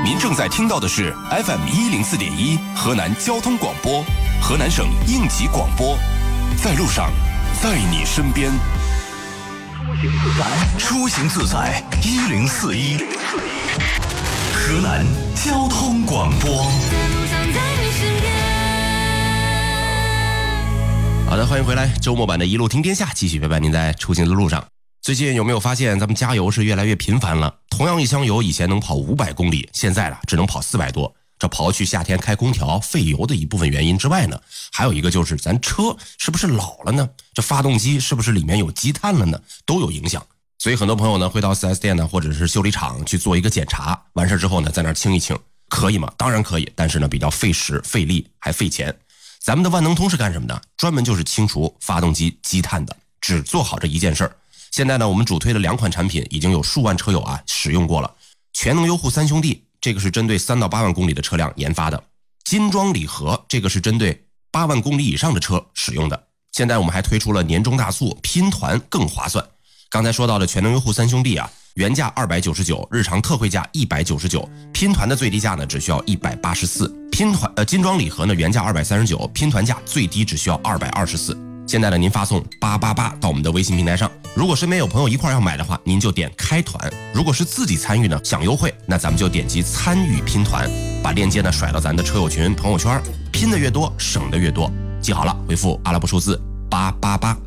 您正在听到的是 FM104.1 河南交通广播，河南省应急广播，在路上，在你身边。 出行自在1041，河南交通广播。 好的，欢迎回来，周末版的一路听天下，继续陪伴您在出行的路上。最近有没有发现咱们加油是越来越频繁了？同样一箱油以前能跑500公里，现在只能跑400多。这刨去夏天开空调费油的一部分原因之外呢，还有一个就是咱车是不是老了呢？这发动机是不是里面有积碳了呢？都有影响。所以很多朋友呢会到 4S 店呢或者是修理厂去做一个检查，完事之后呢在那儿清一清，可以吗？当然可以，但是呢比较费时费力还费钱。咱们的万能通是干什么的？专门就是清除发动机积碳的，只做好这一件事儿。现在呢我们主推的2款产品已经有数万车友使用过了。全能优护3兄弟，这个是针对3到8万公里的车辆研发的。金装礼盒，这个是针对8万公里以上的车使用的。现在我们还推出了年终大促，拼团更划算。刚才说到的全能优护3兄弟原价299，日常特惠价199，拼团的最低价呢只需要184。金装礼盒呢原价239，拼团价最低只需要224。现在呢您发送888到我们的微信平台上，如果身边有朋友一块要买的话，您就点开团。如果是自己参与呢享优惠，那咱们就点击参与拼团，把链接呢甩到咱的车友群朋友圈，拼的越多省的越多。记好了，回复阿拉伯数字888。